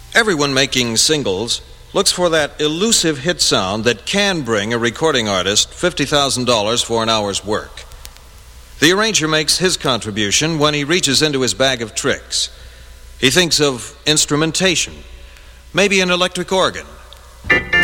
Everyone making singles looks for that elusive hit sound that can bring a recording artist $50,000 for an hour's work. The arranger makes his contribution when he reaches into his bag of tricks. He thinks of instrumentation, maybe an electric organ,